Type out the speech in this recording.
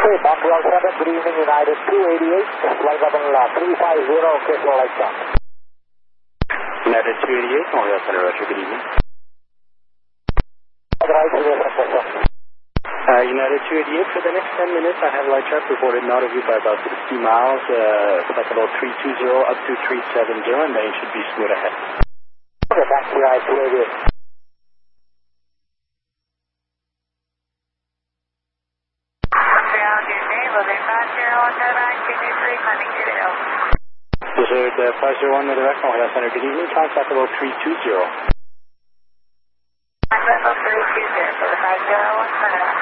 Okay, Montreal 7, good evening, United 288, flight level 350, Crystal Lake Jump. United 288, Montreal Center, Roger, good evening. United 288, for the next 10 minutes, I have light chart reported not of you by about 60 miles, flight level 320 up to 370, and then it should be smooth ahead. Okay, back to United 288. Desert 501 direct, Montreal Center, good evening, contact level 320. Level 320 for the 501 Center.